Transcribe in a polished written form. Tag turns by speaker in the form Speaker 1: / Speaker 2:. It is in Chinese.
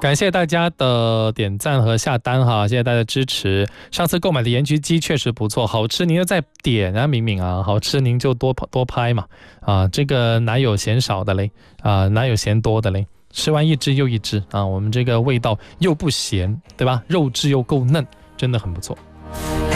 Speaker 1: 感谢大家的点赞和下单哈，谢谢大家支持。上次购买的盐焗鸡确实不错，好吃您就再点啊，敏敏啊，好吃您就多拍嘛啊，这个哪有嫌少的嘞啊，哪有嫌多的嘞？吃完一只又一只啊，我们这个味道又不咸，对吧？肉质又够嫩，真的很不错。